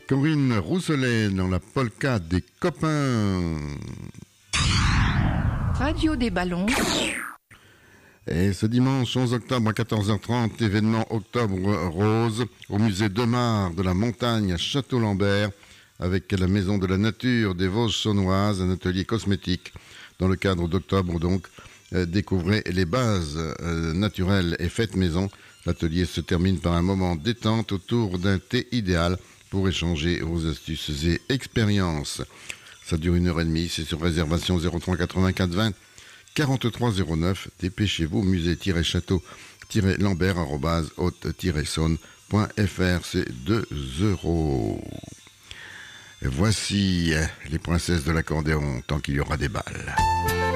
Corinne Rousselet dans la polka des copains. Radio des ballons. Et ce dimanche 11 octobre à 14h30, événement Octobre Rose au musée Demare de la Montagne à Château-Lambert avec la Maison de la Nature des Vosges Saunoises, un atelier cosmétique. Dans le cadre d'Octobre, donc, découvrez les bases naturelles et faites maison. L'atelier se termine par un moment détente autour d'un thé idéal pour échanger vos astuces et expériences. Ça dure 1h30, c'est sur réservation 03 84 20 43 09. Dépêchez-vous, musée-lambert@haute-saône.fr, c'est 2 €. Et voici les princesses de l'accordéon, tant qu'il y aura des balles.